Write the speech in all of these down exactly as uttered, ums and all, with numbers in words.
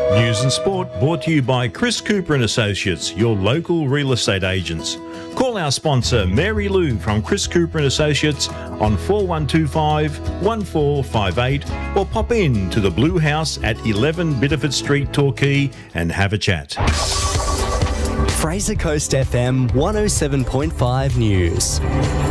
News and sport brought to you by Chris Cooper and Associates, your local real estate agents. Call our sponsor Mary Lou from Chris Cooper and Associates on four one two five, one four five eight or pop in to the Blue House at eleven Biddeford Street, Torquay and have a chat. Fraser Coast F M one oh seven point five News.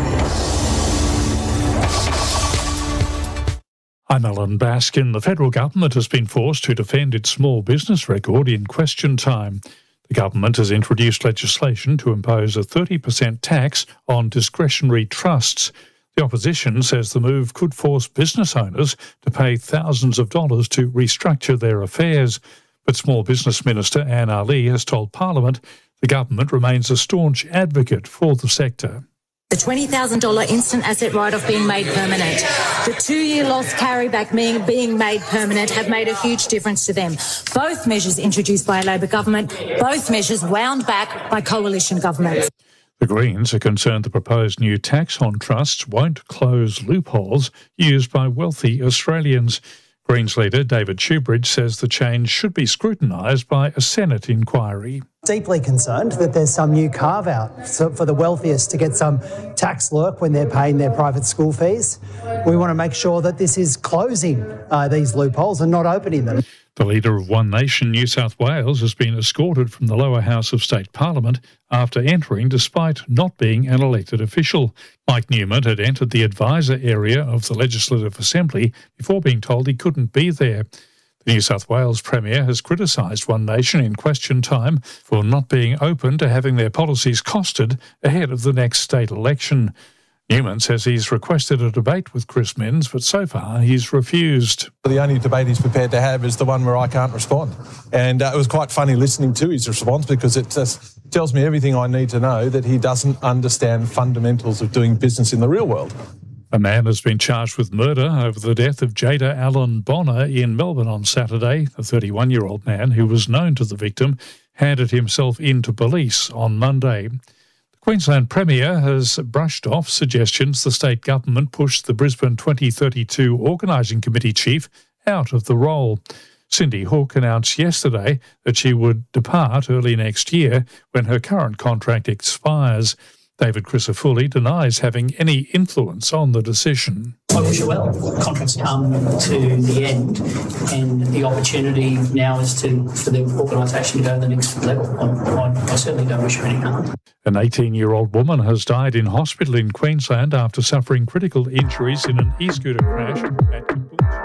I'm Alan Baskin. The federal government has been forced to defend its small business record in question time. The government has introduced legislation to impose a thirty percent tax on discretionary trusts. The opposition says the move could force business owners to pay thousands of dollars to restructure their affairs. But Small Business Minister Anne Ali has told Parliament the government remains a staunch advocate for the sector. The twenty thousand dollars instant asset write-off being made permanent, the two-year loss carryback being, being made permanent have made a huge difference to them. Both measures introduced by a Labor government, both measures wound back by coalition governments. The Greens are concerned the proposed new tax on trusts won't close loopholes used by wealthy Australians. Greens leader David Shoebridge says the change should be scrutinised by a Senate inquiry. Deeply concerned that there's some new carve-out for the wealthiest to get some tax lurk when they're paying their private school fees. We want to make sure that this is closing uh, these loopholes and not opening them. The leader of One Nation New South Wales has been escorted from the lower house of state parliament after entering despite not being an elected official. Mike Newman had entered the advisor area of the Legislative Assembly before being told he couldn't be there. The New South Wales Premier has criticised One Nation in question time for not being open to having their policies costed ahead of the next state election. Newman says he's requested a debate with Chris Minns, but so far he's refused. The only debate he's prepared to have is the one where I can't respond. And uh, it was quite funny listening to his response because it just tells me everything I need to know that he doesn't understand fundamentals of doing business in the real world. A man has been charged with murder over the death of Jada Allen Bonner in Melbourne on Saturday. The thirty-one-year-old man, who was known to the victim, handed himself in to police on Monday. The Queensland Premier has brushed off suggestions the state government pushed the Brisbane twenty thirty-two Organising Committee chief out of the role. Cindy Hook announced yesterday that she would depart early next year when her current contract expires. David Crisafulli denies having any influence on the decision. I wish her well. Contracts come to the end, and the opportunity now is to for the organisation to go to the next level. I, I, I certainly don't wish her any harm. An eighteen-year-old woman has died in hospital in Queensland after suffering critical injuries in an e-scooter crash at Caboolture.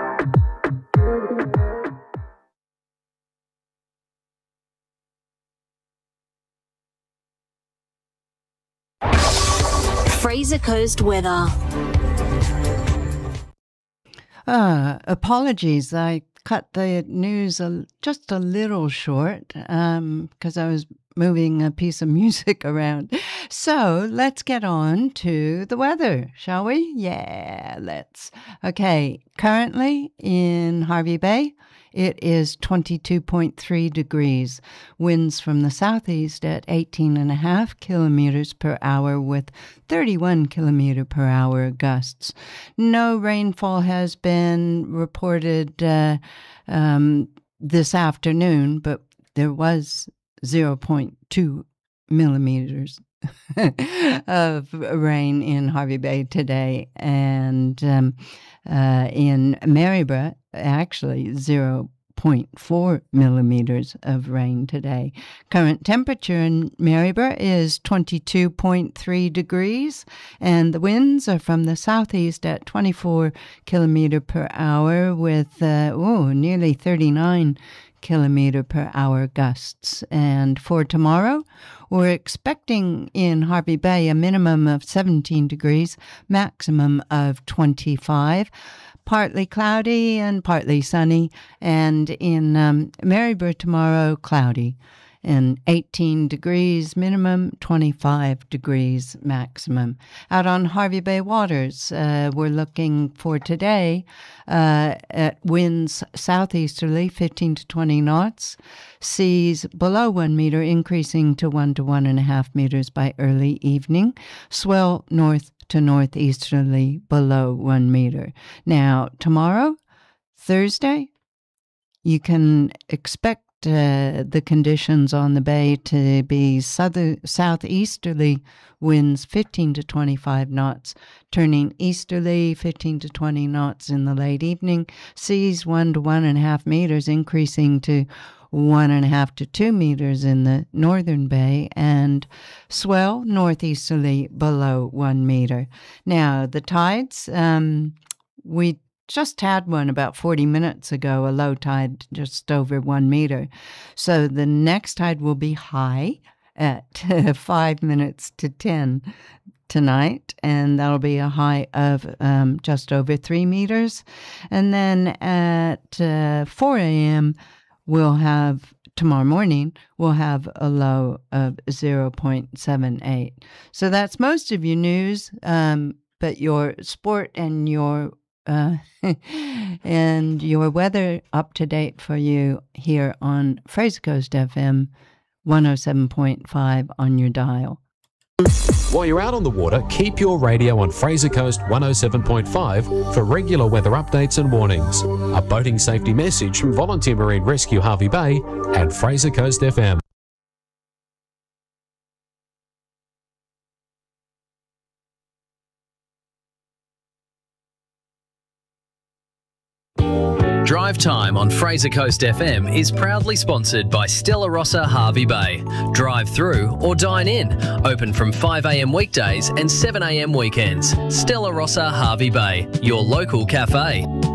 Fraser Coast weather. Uh, apologies, I cut the news a, just a little short because um, I was moving a piece of music around. So let's get on to the weather, shall we? Yeah, let's. Okay, currently in Hervey Bay, it is twenty-two point three degrees. Winds from the southeast at eighteen and a half kilometers per hour with thirty-one kilometer per hour gusts. No rainfall has been reported uh, um, this afternoon, but there was zero point two millimeters of rain in Hervey Bay today, and um, uh, in Maryborough, actually zero point four millimeters of rain today. Current temperature in Maryborough is twenty-two point three degrees, and the winds are from the southeast at twenty-four kilometer per hour with uh, oh, nearly thirty-nine kilometer per hour gusts. And for tomorrow, we're expecting in Hervey Bay a minimum of seventeen degrees, maximum of twenty-five. Partly cloudy and partly sunny, and in um, Maryborough tomorrow, cloudy, and eighteen degrees minimum, twenty-five degrees maximum. Out on Hervey Bay waters, uh, we're looking for today uh, at winds southeasterly, fifteen to twenty knots, seas below one meter, increasing to one to one and a half meters by early evening, swell north to northeasterly below one meter. Now, tomorrow, Thursday, You can expect uh, the conditions on the bay to be southern, southeasterly winds fifteen to twenty-five knots, turning easterly fifteen to twenty knots in the late evening, seas one to one and a half meters, increasing to one and a half to two meters in the northern bay, and swell northeasterly below one meter. Now, the tides, um, we just had one about forty minutes ago, a low tide just over one meter. So the next tide will be high at five minutes to ten tonight, and that'll be a high of um, just over three meters. And then at uh, four a.m., we'll have, tomorrow morning, we'll have a low of zero point seven eight. So that's most of your news, um, but your sport and your uh, and your weather up to date for you here on Fraser Coast F M one oh seven point five on your dial. While you're out on the water, keep your radio on Fraser Coast one oh seven point five for regular weather updates and warnings. A boating safety message from Volunteer Marine Rescue Harvey Bay and Fraser Coast F M. Drive Time on Fraser Coast F M is proudly sponsored by Stella Rossa Harvey Bay. Drive through or dine in. Open from five a.m. weekdays and seven a.m. weekends. Stella Rossa Harvey Bay, your local cafe.